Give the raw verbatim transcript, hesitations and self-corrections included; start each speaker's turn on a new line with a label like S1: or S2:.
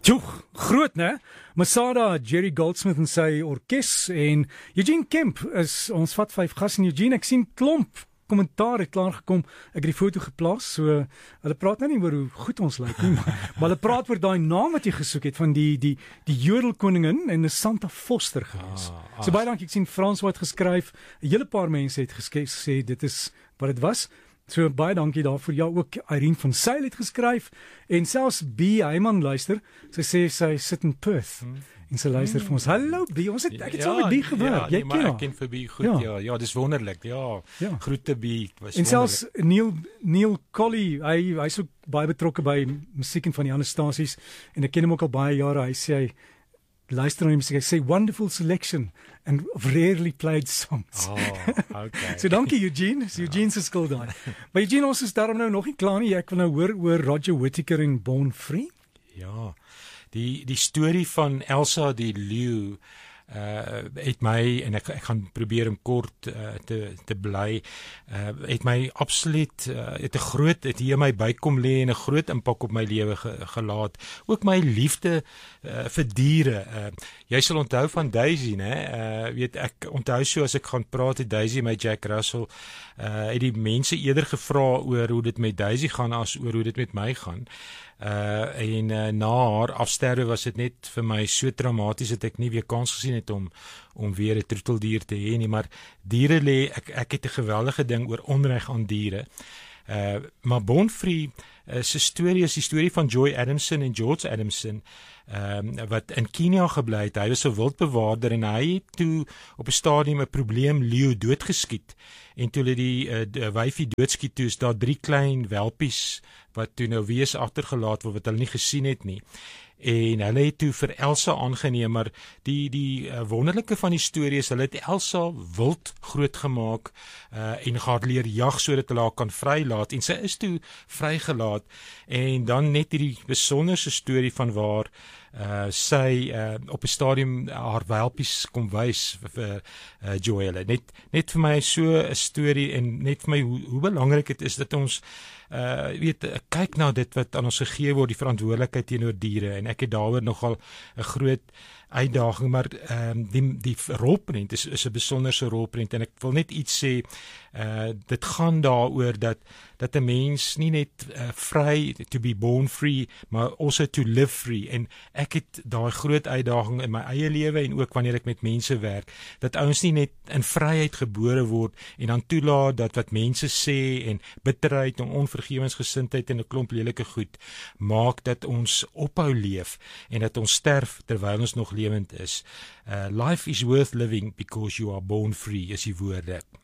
S1: Tjoe, groot, né? Masada, Jerry Goldsmith en sy orkes en Eugene Kemp is ons vat vyf gas en Eugene, ek sien klomp kommentaar het klaar gekom. Ek het die foto geplaas, so hulle praat nou nie oor hoe goed ons lyk nie, maar, maar hulle praat oor daai naam wat jy gesoek het van die die die jodelkoningin en Santa Foster gewees. Ah, ah. So baie dankie, ek sien Frans wat geskryf. 'n Hele paar mense het gesê dit is wat dit was. So baie dankie daarvoor. Ja, ook Irene van Sail het geskryf en selfs B Hyman luister. Sy sê sy sit in Perth. Hmm. En sy luister hmm. vir ons. Hallo B, ons het ek het ja, saam met B gewerk.
S2: Ja,
S1: jy
S2: nee,
S1: ken haar.
S2: Ek ken vir B goed. Ja, ja, ja dis wonderlik. Ja. ja. Groete B, was
S1: en selfs Neil Neil Colley, hy hy's ook baie betrokke by musiek en van die ander stasies en ek ken hom ook al baie jare. Hy sê hy luister na die musiek, hy sê wonderful selection and rarely played songs.
S2: Oh, okay.
S1: So dankie Eugene, so Eugene se skuld daai. Maar Eugene, ons is daarom nou nog nie klaar nie. Ek wil nou hoor oor Roger Whittaker en Born Free.
S2: Ja. Die die storie van Elsa die leeu uh het my en ek ek gaan probeer om kort uh, te te bly uh het my absoluut uh, het 'n groot het hier my bykom lê en 'n groot impak op my lewe ge, gelaat. Ook my liefde uh, vir diere. Uh jy sal onthou van Daisy, né? Uh weet ek onthou so as ek gaan praat het Daisy met Jack Russell, uh het die mense eerder gevra oor hoe dit met Daisy gaan as oor hoe dit met my gaan. Uh en uh, na haar afsterwe was dit net vir my so traumaties dat ek nie weer kans gesien het om om weer 'n troeteldier te hê nie, maar diere lê ek ek het 'n geweldige ding oor onreg aan diere. Uh maar Born Free uh, se storie is die storie van Joy Adamson en George Adamson, um, wat in Kenia gebly het. Hy was 'n wildbewaarder en hy het toe op 'n stadium 'n probleem leeu doodgeskiet. En toe hulle die uh, wyfie doodskiet, toe is daar drie klein welpies wat toe nou wees agtergelaat word wat hulle nie gesien het nie. En hulle het toe vir Elsa aangeneem, maar die die uh, wonderlike van die storie is hulle het Elsa wild grootgemaak uh, en gaan leer jag sodat hulle haar kan vrylaat en sy is toe vrygelaat. En dan net hierdie besonderse storie van waar uh, sy uh, op 'n stadium haar welpies kom wys vir uh, Joy. Hulle net net vir my so 'n storie en net vir my hoe, hoe belangrik dit is dat ons Uh, weet, kyk nou dit wat aan ons gegee word, die verantwoordelikheid teenoor diere, en ek het daaroor nogal 'n groot uitdaging, maar um, die, die rolprent is, is 'n besonderse rolprent, en ek wil net iets sê, uh, dit gaan daaroor dat, dat 'n mens nie net uh, vry, to be born free, maar also to live free, en ek het daai groot uitdaging in my eie lewe, en ook wanneer ek met mense werk, dat ouens nie net in vryheid gebore word, en dan toelaat dat wat mense sê, en bitterheid, en onvergewensgesindheid, en 'n klomp lelike goed, maak dat ons ophou leef, en dat ons sterf, terwyl ons nog lewend is. Uh, life is worth living because you are born free, is die woorde.